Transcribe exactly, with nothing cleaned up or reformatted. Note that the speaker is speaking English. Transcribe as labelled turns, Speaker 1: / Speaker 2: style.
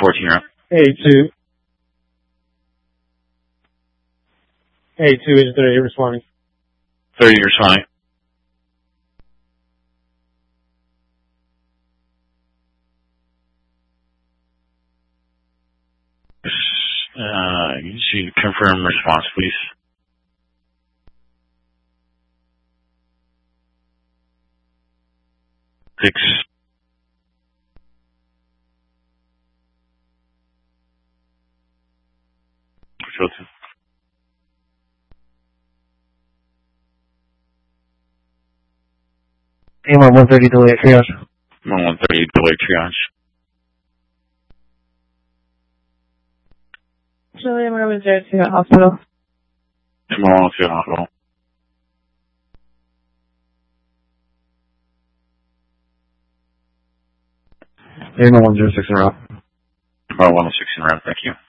Speaker 1: fourteen route.
Speaker 2: A two. A two is thirty responding.
Speaker 1: thirty responding. Uh, you should confirm response, please. Six. Filter.
Speaker 2: A one one thirty delay triage.
Speaker 1: one one thirty delay triage.
Speaker 3: Julia, I'm going to zero two at hospital.
Speaker 1: Tomorrow to the hospital.
Speaker 2: A one zero six in route.
Speaker 1: Tomorrow one oh six in route, thank you.